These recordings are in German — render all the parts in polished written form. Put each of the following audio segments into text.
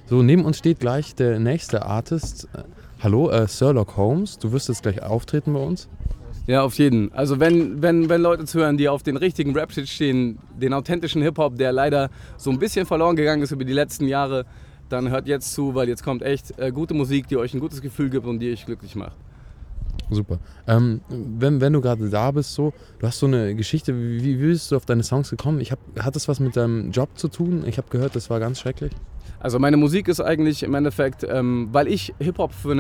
So, neben uns steht gleich der nächste Artist. Hallo, Sherlock Holmes, du wirst jetzt gleich auftreten bei uns. Ja, auf jeden. Also wenn Leute zuhören, die auf den richtigen Rap-Shit stehen, den authentischen Hip-Hop, der leider so ein bisschen verloren gegangen ist über die letzten Jahre, dann hört jetzt zu, weil jetzt kommt echt gute Musik, die euch ein gutes Gefühl gibt und die euch glücklich macht. Super. Wenn du gerade da bist, so, du hast so eine Geschichte, wie bist du auf deine Songs gekommen? Hat das was mit deinem Job zu tun? Ich habe gehört, das war ganz schrecklich. Also meine Musik ist eigentlich im Endeffekt, weil ich Hip-Hop für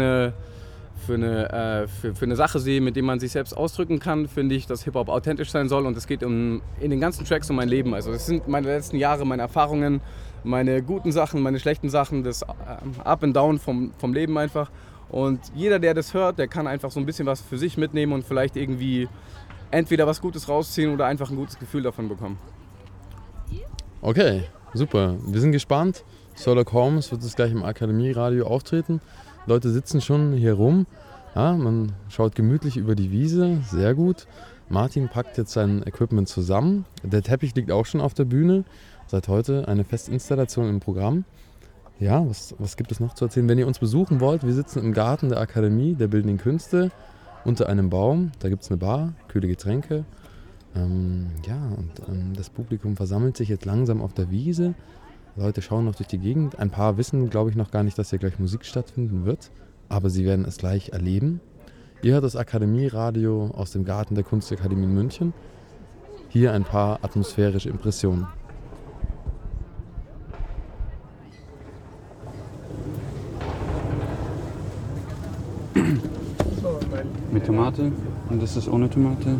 eine Sache sehe, mit der man sich selbst ausdrücken kann, finde ich, dass Hip-Hop authentisch sein soll und es geht in den ganzen Tracks um mein Leben. Also es sind meine letzten Jahre, meine Erfahrungen, meine guten Sachen, meine schlechten Sachen, das Up and Down vom Leben einfach. Und jeder, der das hört, der kann einfach so ein bisschen was für sich mitnehmen und vielleicht irgendwie entweder was Gutes rausziehen oder einfach ein gutes Gefühl davon bekommen. Okay, super. Wir sind gespannt. Sherlock Holmes wird jetzt gleich im Akademieradio auftreten. Leute sitzen schon hier rum. Ja, man schaut gemütlich über die Wiese. Sehr gut. Martin packt jetzt sein Equipment zusammen. Der Teppich liegt auch schon auf der Bühne. Seit heute eine Festinstallation im Programm. Ja, was gibt es noch zu erzählen? Wenn ihr uns besuchen wollt, wir sitzen im Garten der Akademie der Bildenden Künste unter einem Baum. Da gibt es eine Bar, kühle Getränke. Das Publikum versammelt sich jetzt langsam auf der Wiese. Leute schauen noch durch die Gegend. Ein paar wissen, glaube ich, noch gar nicht, dass hier gleich Musik stattfinden wird. Aber sie werden es gleich erleben. Ihr hört das Akademieradio aus dem Garten der Kunstakademie in München. Hier ein paar atmosphärische Impressionen. Mit Tomate und das ist ohne Tomate.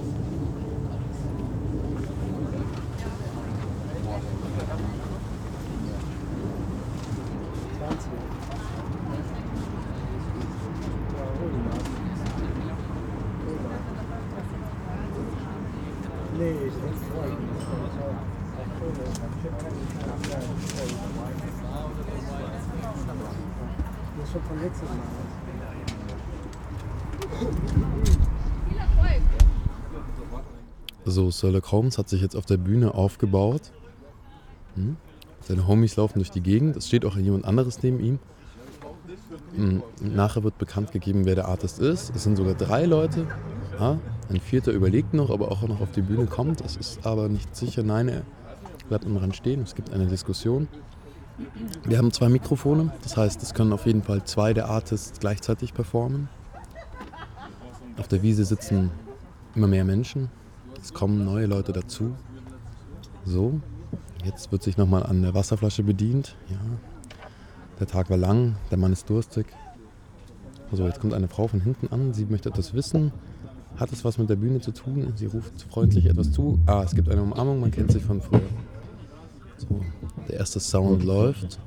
So, Sherlock Holmes hat sich jetzt auf der Bühne aufgebaut. Seine Homies laufen durch die Gegend. Es steht auch jemand anderes neben ihm. Nachher wird bekannt gegeben, wer der Artist ist. Es sind sogar 3 Leute. Ja, ein 4. überlegt noch, ob er auch noch auf die Bühne kommt. Das ist aber nicht sicher. Nein, er bleibt am Rand stehen. Es gibt eine Diskussion. Wir haben 2 Mikrofone. Das heißt, es können auf jeden Fall 2 der Artists gleichzeitig performen. Auf der Wiese sitzen immer mehr Menschen. Es kommen neue Leute dazu. So, jetzt wird sich nochmal an der Wasserflasche bedient. Ja, der Tag war lang, der Mann ist durstig. Also jetzt kommt eine Frau von hinten an, sie möchte etwas wissen. Hat es was mit der Bühne zu tun? Sie ruft freundlich etwas zu. Es gibt eine Umarmung, man kennt sich von früher. So, der erste Sound läuft.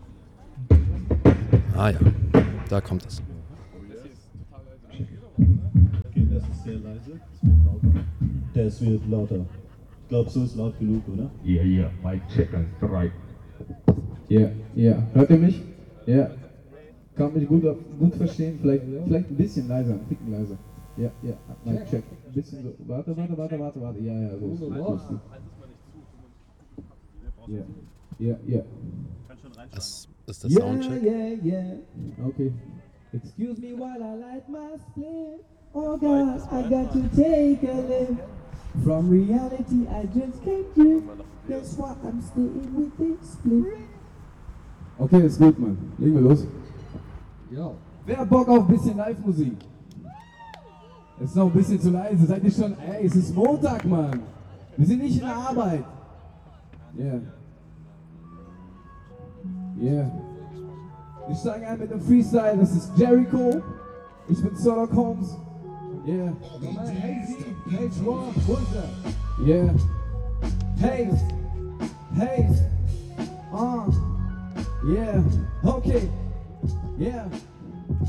Ja, da kommt es. Okay, das ist sehr leise. Das wird lauter. Ich glaube, so ist laut genug, oder? Yeah, Mic check and strike. Ja. Hört ihr mich? Ja. Kann mich gut verstehen. Vielleicht ein bisschen leiser, ein Ticken leiser. Ja. Mic check. Ein bisschen so. Warte. Ja, so ist gut. Ja. Das ist der Soundcheck. Yeah. Okay. Excuse me while I light my split. Oh God, I got to take a lift. From reality I just can't drift. That's why I'm staying with this split. Okay, ist gut, Mann. Legen wir los. Ja. Wer hat Bock auf ein bisschen Live-Musik? Es ist noch ein bisschen zu leise. Seid ihr schon? Ey, es ist Montag, Mann. Wir sind nicht in der Arbeit. Yeah. Ich steige ein mit dem Freestyle. Das ist Jericho. Ich bin Sherlock Holmes. Yeah. Yeah. Hey. Yeah. Okay. Yeah.